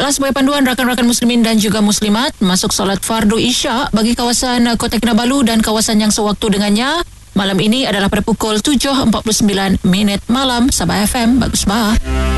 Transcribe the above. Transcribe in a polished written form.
Baiklah, sebagai panduan rakan-rakan muslimin dan juga muslimat masuk solat fardu isyak bagi kawasan Kota Kinabalu dan kawasan yang sewaktu dengannya malam ini adalah pada pukul 7.49 malam. Sabah FM, bagus bah.